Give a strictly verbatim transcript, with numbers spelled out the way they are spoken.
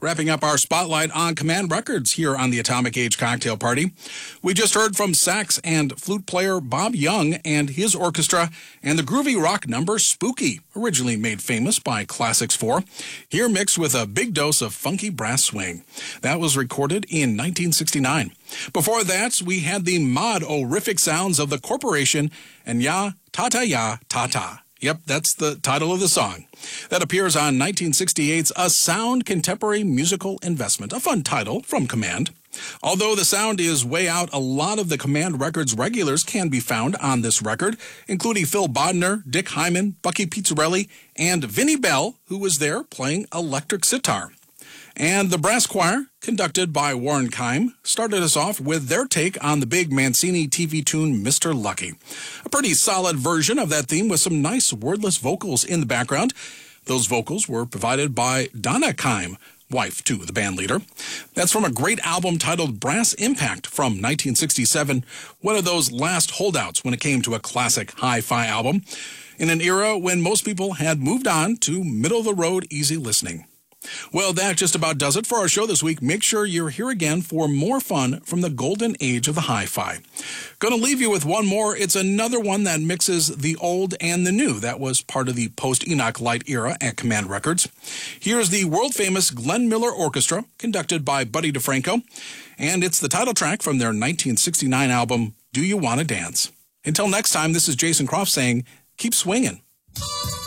Wrapping up our spotlight on Command Records here on the Atomic Age Cocktail Party. We just heard from sax and flute player Bob Young and his orchestra and the groovy rock number Spooky, originally made famous by Classics four, here mixed with a big dose of funky brass swing. That was recorded in nineteen sixty-nine. Before that, we had the mod-orific sounds of the Corporation and Ya Ta-Ta Ya Ta-Ta. Yep, that's the title of the song. That appears on nineteen sixty-eight's A Sound Contemporary Musical Investment, a fun title from Command. Although the sound is way out, a lot of the Command Records regulars can be found on this record, including Phil Bodner, Dick Hyman, Bucky Pizzarelli, and Vinnie Bell, who was there playing electric sitar. And the brass choir, conducted by Warren Keim, started us off with their take on the big Mancini T V tune Mister Lucky. A pretty solid version of that theme with some nice wordless vocals in the background. Those vocals were provided by Donna Keim, wife to the band leader. That's from a great album titled Brass Impact from nineteen sixty-seven, one of those last holdouts when it came to a classic hi-fi album, in an era when most people had moved on to middle-of-the-road easy listening. Well, that just about does it for our show this week. Make sure you're here again for more fun from the golden age of the hi-fi. Gonna leave you with one more. It's another one that mixes the old and the new. That was part of the post-Enoch Light era at Command Records. Here's the world-famous Glenn Miller Orchestra, conducted by Buddy DeFranco, and it's the title track from their nineteen sixty-nine album, Do You Wanna Dance? Until next time, this is Jason Croft saying, keep swinging.